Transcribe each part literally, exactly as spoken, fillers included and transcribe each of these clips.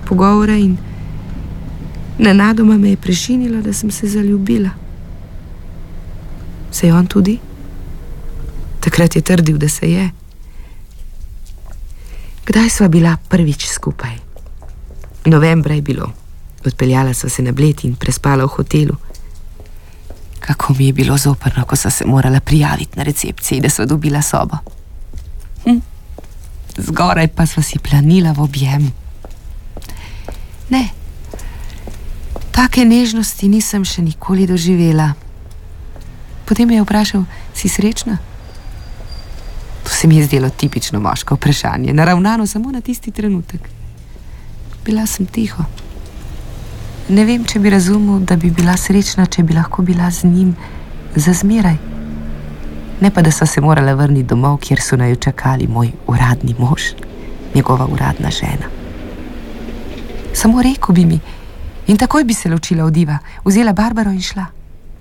pogovora in nenadoma me je prešinilo, da sem se zaljubila. Se je on tudi? Takrat je trdil, da se je. Kdaj sva bila prvič skupaj? Novembra je bilo. Odpeljala sva se na Bled in prespala v hotelu. Kako mi je bilo zoprno, ko sva se morala prijaviti na recepciji, da sva dobila sobo. Hm? Zgoraj pa sva si planila v objem. Ne, take nežnosti nisem še nikoli doživela. Potem me je vprašal, si srečna? To se mi je zdelo tipično moško vprašanje, naravnano samo na tisti trenutek. Bila sem tiho. Ne vem, če bi razumel, da bi bila srečna, če bi lahko bila z njim za zmeraj. Ne pa, da sva se morala vrniti domov, kjer so naju čakali moj uradni mož, njegova uradna žena. Samo rekel bi mi in takoj bi se ločila od Iva, vzela Barbaro in šla.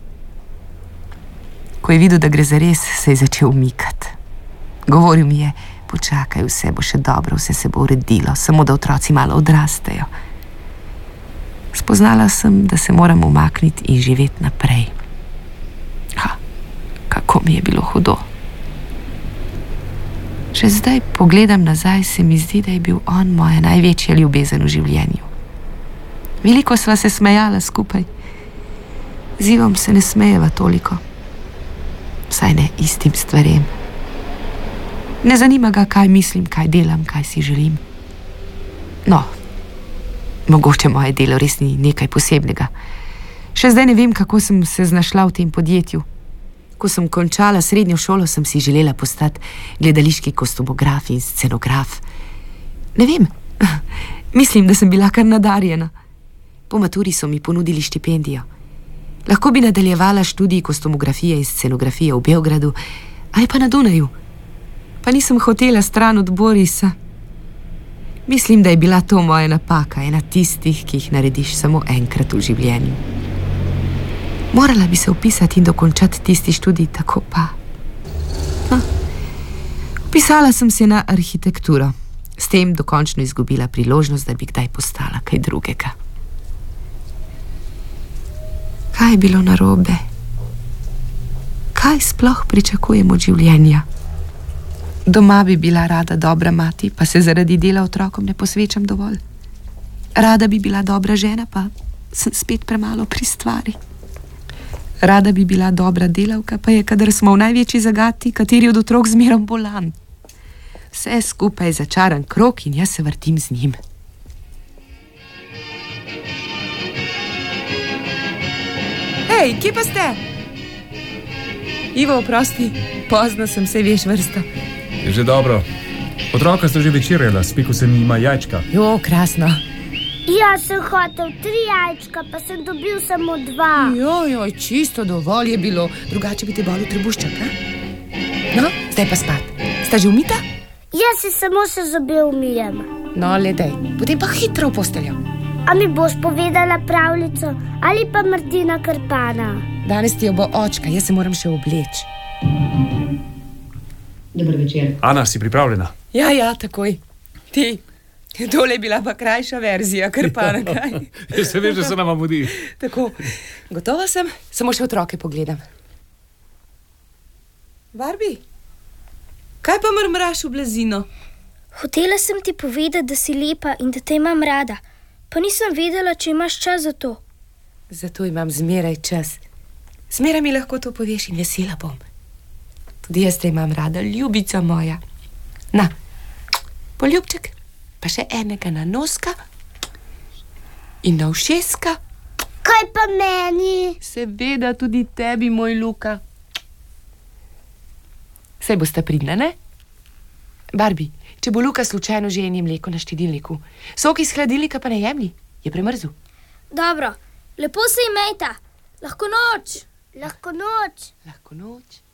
Ko je videl, da gre zares, se je začel umikati. Govoril mi je, počakaj, vse bo še dobro, vse se bo uredilo, samo da otroci malo odrastejo. Spoznala sem, da se moram umakniti in živeti naprej. Ha, kako mi je bilo hudo. Še zdaj pogledam nazaj, se mi zdi, da je bil on moja največja ljubezen v življenju. Veliko sva se smejala skupaj. Z Ivom se ne smejeva toliko. Vsaj ne istim stvarem. Ne zanima ga, kaj mislim, kaj delam, kaj si želim. No, mogoče moje delo res ni nekaj posebnega. Še zdaj ne vem, kako sem se znašla v tem podjetju. Ko sem končala srednjo šolo, sem si želela postati gledališki kostumograf in scenograf. Ne vem, mislim, da sem bila kar nadarjena. Po maturi so mi ponudili štipendijo. Lahko bi nadaljevala študij kostumografije in scenografije v Beogradu ali pa na Dunaju. Pa nisem hotela stran od Borisa. Mislim, da je bila to moja napaka, ena tistih, ki jih narediš samo enkrat v življenju. Morala bi se vpisati in dokončati tisti študij, tako pa. Ha. Vpisala sem se na arhitekturo. S tem dokončno izgubila priložnost, da bi kdaj postala kaj drugega. Kaj je bilo narobe? Kaj sploh pričakujem od življenja? Doma bi bila rada dobra mati, pa se zaradi dela otrokom ne posvečam dovolj. Rada bi bila dobra žena, pa sem spet premalo pri stvari. Rada bi bila dobra delavka, pa je, kadar smo v največji zagati, kateri od otrok zmerom bolan. Vse skupaj je začaran krog in jaz se vrtim z njim. Hej, kje pa ste? Ivo, oprosti, pozno sem, se veš, vrsta. Je že dobro. Otroka so že večerjala, spiku se mi ima jajčka. Jo, krasno. Jaz sem hotel tri jajčka, pa sem dobil samo dva. Joj, joj, čisto dovolj je bilo, drugače bi te bolil trebuščak, a? No, zdaj pa spat. Sta že umita? Jaz si samo se zobe umijem. No, le dej, potem pa hitro v posteljo. A mi boš povedala pravljico ali pa Martina Krpana? Danes ti jo bo očka, jaz se moram še obleči. Dober večer. Ana, si pripravljena? Ja, ja, takoj. Ti, tole je bila pa krajša verzija Krpana, kaj? Ja, se veš, da se nama mudi. Tako, gotova sem, samo še otroke pogledam. Barbie, kaj pa mrmraš v blazino? Hotela sem ti povedati, da si lepa in da te imam rada, pa nisem vedela, če imaš čas za to. Zato imam zmeraj čas. Zmeraj mi lahko to poveš in vesela bom. Tudi jaz te imam rada, ljubica moja. Na, poljubček, pa še enega na noska in na ušeska. Kaj pa meni? Seveda tudi tebi, moj Luka. Saj boste pridna, ne? Barbie, če bo Luka slučajno že eni mleko na štedilniku, sok iz hladilnika pa ne jemlji, je premrzel. Dobro, lepo se imejta. Lahko noč. Lahko noč. Lahko noč.